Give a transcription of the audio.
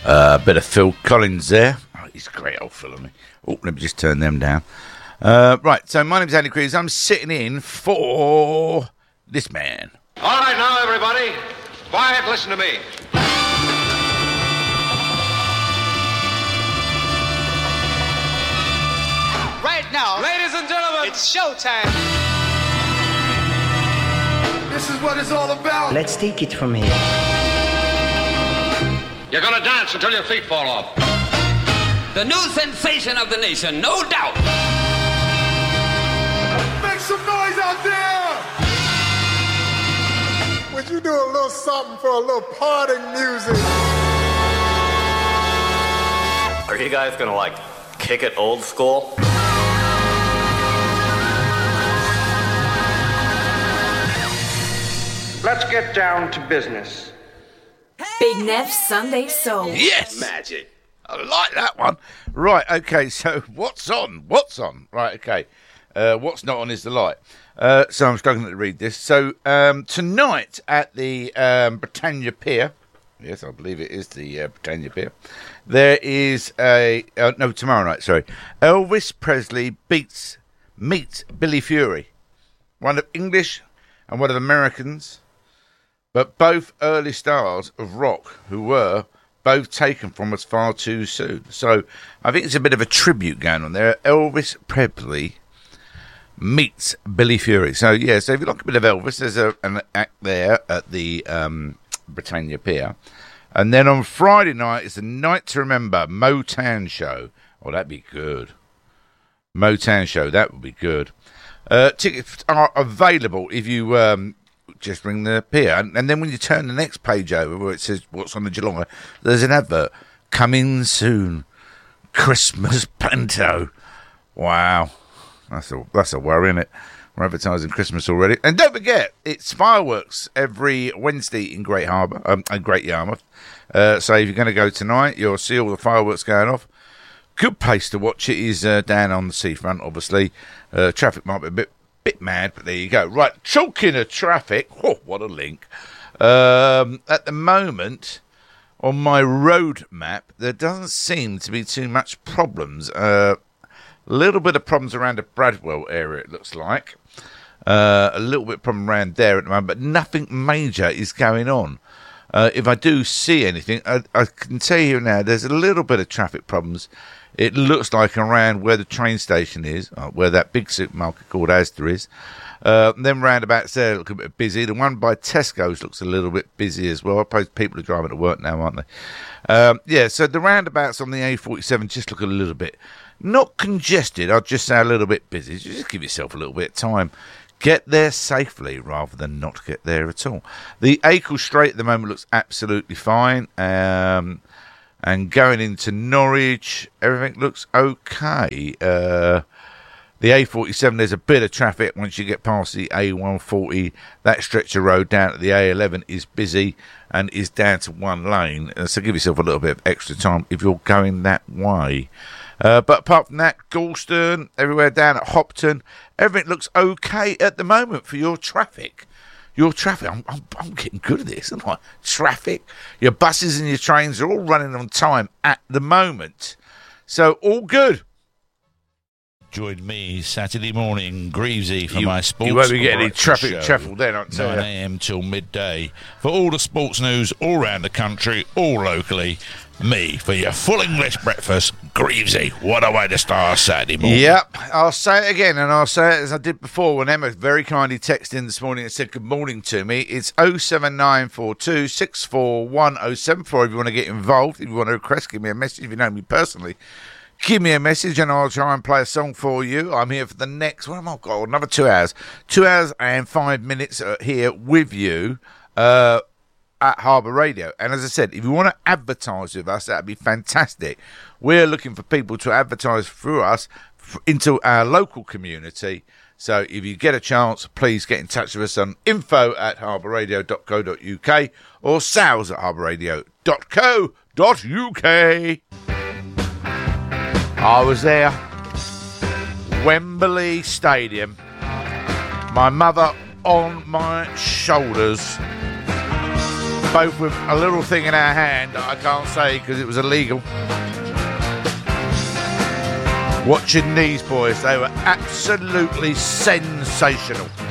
A bit of Phil Collins there. Oh, he's a great old Phil, isn't he? Oh, let me just turn them down. Right, so my name's Andy Crews. I'm sitting in for this man. All right, now, everybody. Quiet, listen to me. Right now, Ladies and gentlemen, it's showtime. This is what it's all about. Let's take it from here. You're gonna dance until your feet fall off. The new sensation of the nation, no doubt. Make some noise out there! Would you do a little something for a little parting music? Are you guys gonna, like, kick it old school? Let's get down to business. Big Neff's Sunday Soul. Yes! Magic. I like that one. Right, okay, so what's on? What's on? Right, okay. What's not on is the light. So I'm struggling to read this. So tonight at the Britannia Pier, yes, I believe it is the Britannia Pier, there is tomorrow night, sorry. Elvis Presley meets Billy Fury. One of English and one of Americans, but both early stars of rock who were both taken from us far too soon. So I think it's a bit of a tribute going on there. Elvis Presley meets Billy Fury. So yeah, so if you like a bit of Elvis, there's an act there at the Britannia Pier. And then on Friday night is the Night to Remember Motown show. Oh, that'd be good. Motown show, that would be good. Tickets are available if you just ring the pier. And then when you turn the next page over where it says what's on the Geelong, there's an advert. Coming soon. Christmas Panto. Wow. That's a worry, isn't it? We're advertising Christmas already. And don't forget, it's fireworks every Wednesday in Great Yarmouth. So if you're going to go tonight, you'll see all the fireworks going off. Good place to watch it is down on the seafront, obviously. Traffic might be a bit mad, but there you go. Right, talking of traffic, what a link. At the moment, on my road map, there doesn't seem to be too much problems. A little bit of problems around the Bradwell area, it looks like. A little bit of problem around there at the moment, but nothing major is going on. If I do see anything, I can tell you now, there's a little bit of traffic problems. It looks like around where the train station is, where that big supermarket called Asda is. Then roundabouts there look a bit busy. The one by Tesco's looks a little bit busy as well. I suppose people are driving to work now, aren't they? So the roundabouts on the A47 just look a little bit, not congested, I'd just say a little bit busy. Just give yourself a little bit of time. Get there safely rather than not get there at all. The Acle Strait at the moment looks absolutely fine. And going into Norwich, everything looks okay. The A47, there's a bit of traffic once you get past the A140. That stretch of road down to the A11 is busy and is down to one lane. So give yourself a little bit of extra time if you're going that way. But apart from that, Galston, everywhere down at Hopton, everything looks okay at the moment for your traffic. Your traffic, I'm getting good at this, aren't I? Traffic, your buses and your trains are all running on time at the moment. So, all good. Join me Saturday morning, Greavesy, for my sports. You won't be getting any traffic show, travel then, I'll tell you. 9 a.m. till midday. For all the sports news all around the country, all locally. Me, for your full English breakfast, Greavesy. What a way to start Saturday morning. Yep, I'll say it again, and I'll say it as I did before when Emma very kindly texted in this morning and said good morning to me. It's 07942 641074 if you want to get involved. If you want to request, give me a message. If you know me personally, give me a message and I'll try and play a song for you. I'm here for the next, what am I got? Another 2 hours. 2 hours and 5 minutes here with you. At Harbour Radio. And as I said, if you want to advertise with us, that'd be fantastic. We're looking for people to advertise through us into our local community. So if you get a chance, please get in touch with us on info@harbourradio.co.uk or sales@harbourradio.co.uk. I was there, Wembley Stadium, my mother on my shoulders. both with a little thing in our hand that I can't say because it was illegal. Watching these boys, they were absolutely sensational.